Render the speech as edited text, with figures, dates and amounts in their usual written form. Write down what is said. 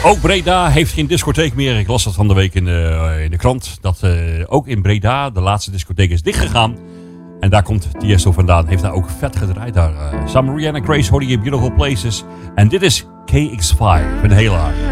Ook Breda heeft geen discotheek meer. Ik las dat van de week in de krant. Dat ook in Breda de laatste discotheek is dichtgegaan. En daar komt Tiesto vandaan. Heeft daar ook vet gedraaid daar. Sam Rihanna Grace hoorde je in Beautiful Places. En dit is KX5 van Hela.